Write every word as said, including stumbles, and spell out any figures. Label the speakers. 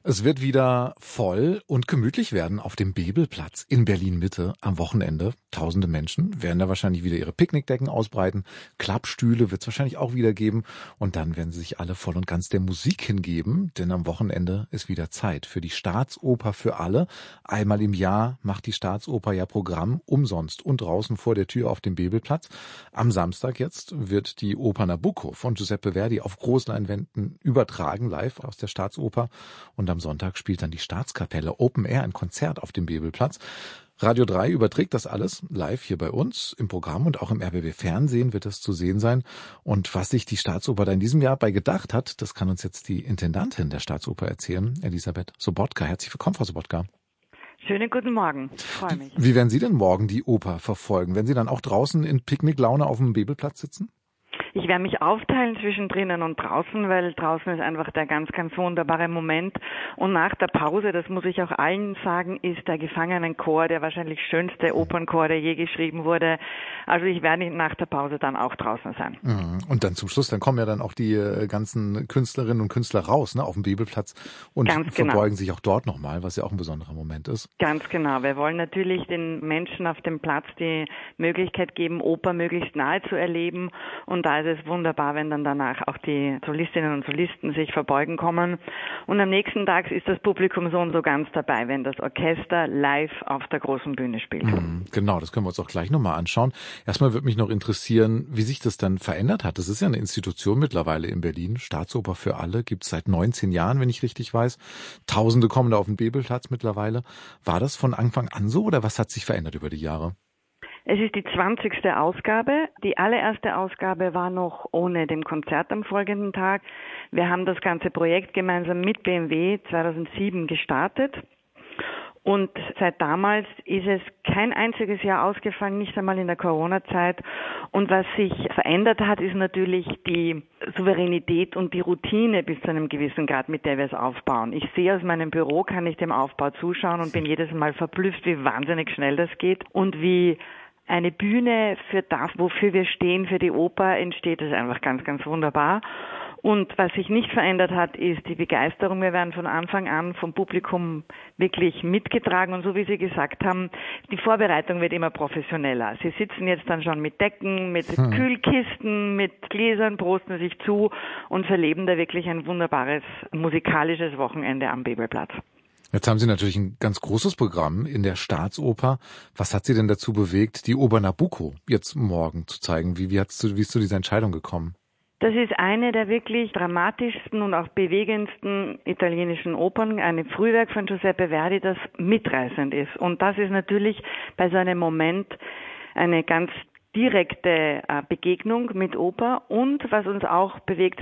Speaker 1: Es wird wieder voll und gemütlich werden auf dem Bebelplatz in Berlin-Mitte am Wochenende. Tausende Menschen werden da wahrscheinlich wieder ihre Picknickdecken ausbreiten. Klappstühle wird es wahrscheinlich auch wieder geben. Und dann werden sie sich alle voll und ganz der Musik hingeben. Denn am Wochenende ist wieder Zeit für die Staatsoper für alle. Einmal im Jahr macht die Staatsoper ja Programm umsonst und draußen vor der Tür auf dem Bebelplatz. Am Samstag jetzt wird die Oper Nabucco von Giuseppe Verdi auf Großleinwänden übertragen, live aus der Staatsoper. Und am Sonntag spielt dann die Staatskapelle Open Air ein Konzert auf dem Bebelplatz. Radio drei überträgt das alles live hier bei uns im Programm und auch im R B B Fernsehen wird das zu sehen sein. Und was sich die Staatsoper da in diesem Jahr bei gedacht hat, das kann uns jetzt die Intendantin der Staatsoper erzählen, Elisabeth Sobotka. Herzlich willkommen, Frau Sobotka.
Speaker 2: Schönen guten Morgen, ich freue mich.
Speaker 1: Wie werden Sie denn morgen die Oper verfolgen? Werden Sie dann auch draußen in Picknicklaune auf dem Bebelplatz sitzen?
Speaker 2: Ich werde mich aufteilen zwischen drinnen und draußen, weil draußen ist einfach der ganz, ganz wunderbare Moment. Und nach der Pause, das muss ich auch allen sagen, ist der Gefangenenchor der wahrscheinlich schönste Opernchor, der je geschrieben wurde. Also ich werde nach der Pause dann auch draußen sein.
Speaker 1: Und dann zum Schluss, dann kommen ja dann auch die ganzen Künstlerinnen und Künstler raus, ne, auf dem Bebelplatz und
Speaker 2: ganz genau.
Speaker 1: verbeugen sich auch dort nochmal, was ja auch ein besonderer Moment ist.
Speaker 2: Ganz genau. Wir wollen natürlich den Menschen auf dem Platz die Möglichkeit geben, Oper möglichst nahe zu erleben. Und da ist es wunderbar, wenn dann danach auch die Solistinnen und Solisten sich verbeugen kommen. Und am nächsten Tag ist das Publikum so und so ganz dabei, wenn das Orchester live auf der großen Bühne spielt.
Speaker 1: Mhm, genau, das können wir uns auch gleich nochmal anschauen. Erstmal würde mich noch interessieren, wie sich das dann verändert hat. Das ist ja eine Institution mittlerweile in Berlin. Staatsoper für alle gibt es seit neunzehn Jahren, wenn ich richtig weiß. Tausende kommen da auf den Bebelplatz mittlerweile. War das von Anfang an so oder was hat sich verändert über die Jahre?
Speaker 2: Es ist die zwanzigste Ausgabe. Die allererste Ausgabe war noch ohne dem Konzert am folgenden Tag. Wir haben das ganze Projekt gemeinsam mit B M W zweitausendsieben gestartet. Und seit damals ist es kein einziges Jahr ausgefallen, nicht einmal in der Corona-Zeit. Und was sich verändert hat, ist natürlich die Souveränität und die Routine bis zu einem gewissen Grad, mit der wir es aufbauen. Ich sehe aus meinem Büro, kann ich dem Aufbau zuschauen und bin jedes Mal verblüfft, wie wahnsinnig schnell das geht und wie eine Bühne für das, wofür wir stehen, für die Oper, entsteht. Das ist einfach ganz, ganz wunderbar. Und was sich nicht verändert hat, ist die Begeisterung. Wir werden von Anfang an vom Publikum wirklich mitgetragen. Und so wie Sie gesagt haben, die Vorbereitung wird immer professioneller. Sie sitzen jetzt dann schon mit Decken, mit hm. Kühlkisten, mit Gläsern, prosten sich zu und verleben da wirklich ein wunderbares musikalisches Wochenende am Bebelplatz.
Speaker 1: Jetzt haben Sie natürlich ein ganz großes Programm in der Staatsoper. Was hat Sie denn dazu bewegt, die Oper Nabucco jetzt morgen zu zeigen? Wie, wie, hat's zu, wie ist zu dieser Entscheidung gekommen?
Speaker 2: Das ist eine der wirklich dramatischsten und auch bewegendsten italienischen Opern, ein Frühwerk von Giuseppe Verdi, das mitreißend ist. Und das ist natürlich bei so einem Moment eine ganz direkte Begegnung mit Oper. Und was uns auch bewegt